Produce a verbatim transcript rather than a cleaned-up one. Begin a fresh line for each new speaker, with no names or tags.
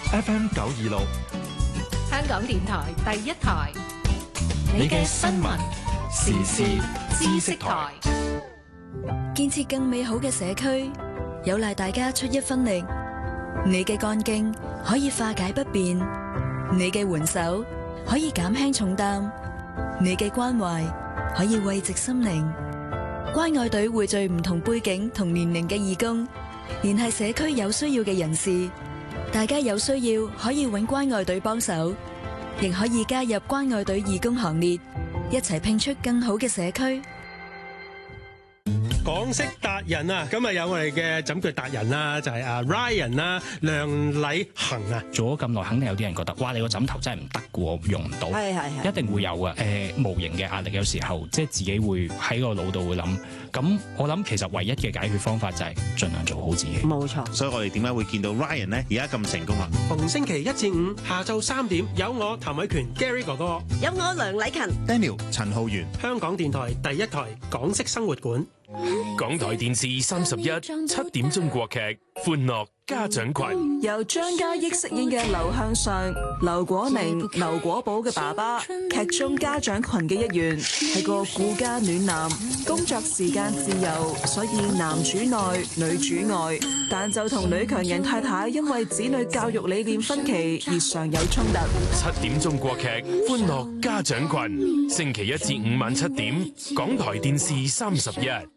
F M 九二六，
香港電台第一台，
你嘅新聞時事知識台。
建設更美好嘅社區，有賴大家出一分力。你嘅幹勁可以化解不便，你嘅援手可以減輕重擔，你嘅關懷可以慰藉心靈。關愛隊匯聚唔同背景同年齡嘅義工，聯繫社區有需要嘅人士。大家有需要可以搵關愛隊幫手，亦可以加入關愛隊義工行列，一齊拼出更好嘅社區。
港式達人啊，今日有我哋嘅枕腳達人啦，就係阿 Ryan 啦，梁禮恒啊。
做咗咁耐，肯定有啲人覺得，哇！你個枕頭真係唔得嘅喎，用唔到。
係係係，
一定會有嘅。誒、呃，無形嘅壓力，有時候即係自己會喺個腦度會諗。咁我諗其實唯一嘅解決方法就係盡量做好自己。
冇錯。
所以我哋點解會見到 Ryan 咧而家咁成功啊？
逢星期一至五下晝三點，有我譚偉權 Gary 哥哥，
有我梁禮勤
Daniel 陳浩源，
香港電台第一台港式生活館。
港台電視三十一七點鐘國劇《歡樂家長群》，
由張嘉益飾演嘅劉向上、劉果寧、劉果寶嘅爸爸，劇中家長群嘅一員，係個顧家暖男，工作時間自由，所以男主內女主外，但就同女強人太太因為子女教育理念分歧而常有衝突。
七點鐘國劇《歡樂家長群》，星期一至五晚七點，港台電視三十一。